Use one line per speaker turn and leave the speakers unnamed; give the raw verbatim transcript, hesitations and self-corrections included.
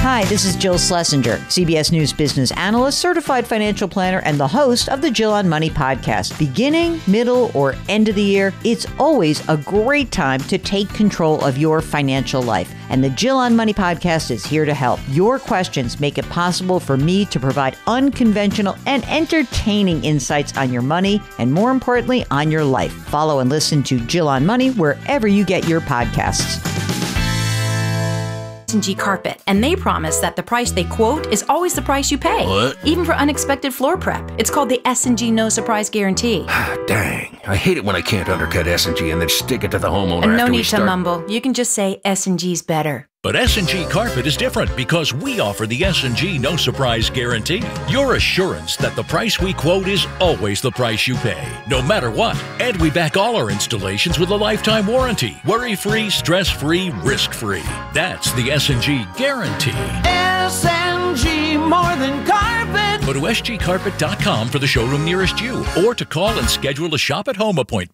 Hi, this is Jill Schlesinger, C B S News business analyst, certified financial planner, and the host of the Jill on Money podcast. Beginning, middle, or end of the year, it's always a great time to take control of your financial life. And the Jill on Money podcast is here to help. Your questions make it possible for me to provide unconventional and entertaining insights on your money and, more importantly, on your life. Follow and listen to Jill on Money wherever you get your podcasts.
S and G Carpet, and they promise that the price they quote is always the price you pay.
What?
Even for unexpected floor prep. It's called the S and G No Surprise Guarantee.
Dang, I hate it when I can't undercut S and G and then stick it to the homeowner
And no
after we
need to
start.
mumble. You can just say S and G's better.
But S and G Carpet is different because we offer the S and G No Surprise Guarantee. Your assurance that the price we quote is always the price you pay, no matter what. And we back all our installations with a lifetime warranty. Worry-free, stress-free, risk-free. That's the S and G Guarantee.
S and G, more than carpet.
Go to S G carpet dot com for the showroom nearest you or to call and schedule a shop-at-home appointment.